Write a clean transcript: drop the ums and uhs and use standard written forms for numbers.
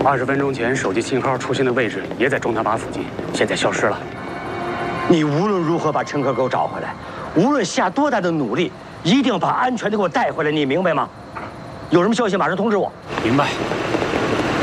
20分钟前手机信号出现的位置也在中塔坝附近，现在消失了。 你无论如何把乘客给我找回来，无论下多大的努力，一定把安全的给我带回来，你明白吗？有什么消息马上通知我。 明白。